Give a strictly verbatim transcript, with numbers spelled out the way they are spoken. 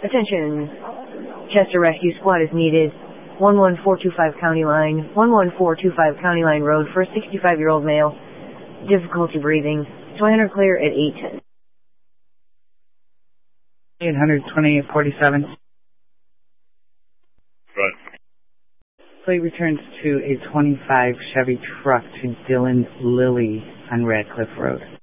Attention. Chester Rescue Squad is needed. one one four two five County Line. one one four two five County Line Road for a sixty-five-year-old male. Difficulty breathing. Twiner clear at eight ten. eight hundred twenty-eight forty-seven. Right. Plate returns to a twenty-five Chevy truck to Dylan Lilly on Radcliffe Road.